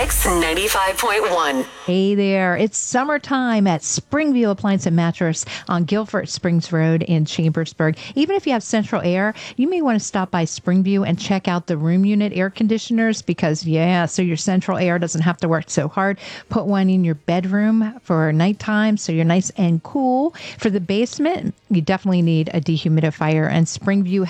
Mix 95.1. Hey there, it's summertime at Springview Appliance and Mattress on Guilford Springs Road in Chambersburg. Even if you have central air, you may want to stop by Springview and check out the room unit air conditioners because, so your central air doesn't have to work so hard. Put one in your bedroom for nighttime so you're nice and cool. For the basement, you definitely need a dehumidifier, and Springview